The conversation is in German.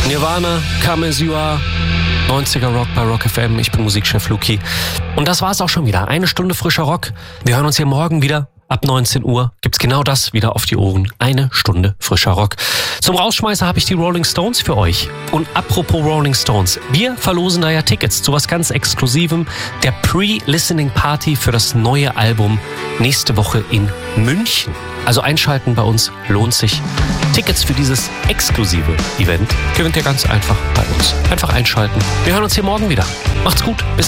Nirvana, Come As You Are, 90er Rock bei Rock FM. Ich bin Musikchef Luki. Und das war's auch schon wieder. Eine Stunde frischer Rock. Wir hören uns hier morgen wieder. Ab 19 Uhr gibt's genau das wieder auf die Ohren. Eine Stunde frischer Rock. Zum Rausschmeißer habe ich die Rolling Stones für euch. Und apropos Rolling Stones, wir verlosen da ja Tickets zu was ganz Exklusivem. Der Pre-Listening Party für das neue Album nächste Woche in München. Also einschalten bei uns lohnt sich. Tickets für dieses exklusive Event gewinnt ihr ganz einfach bei uns. Einfach einschalten. Wir hören uns hier morgen wieder. Macht's gut. Bis dann.